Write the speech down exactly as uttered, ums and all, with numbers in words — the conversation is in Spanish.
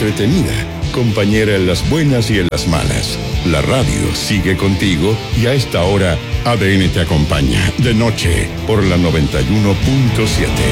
entretenida, compañera en las buenas y en las malas. La radio sigue contigo y a esta hora A D N te acompaña de noche por la noventa y uno punto siete.